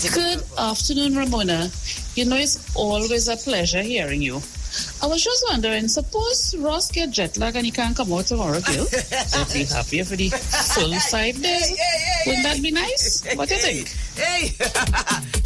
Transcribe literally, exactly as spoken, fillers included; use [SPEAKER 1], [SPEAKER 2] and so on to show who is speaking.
[SPEAKER 1] Good afternoon, Ramona. You know, it's always a pleasure hearing you. I was just wondering, suppose Ross get jet lag and he can't come out tomorrow, Gil? I'd be happier for the full five days.
[SPEAKER 2] Hey, hey, hey,
[SPEAKER 1] Wouldn't
[SPEAKER 2] hey.
[SPEAKER 1] that be nice? What do you think?
[SPEAKER 2] Hey!